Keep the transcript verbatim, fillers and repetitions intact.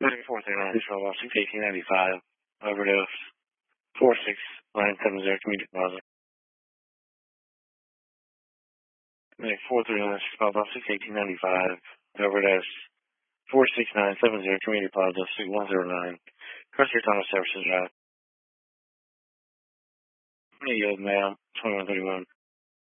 four three nine, six eighteen ninety-five, overdose, four six nine seven zero, community plaza. four three nine, six eighteen ninety-five, overdose, four six nine seven zero, community plaza, suite one zero nine, Crusher Tunnel Services Drive. Hey, old man, twenty-one thirty-one.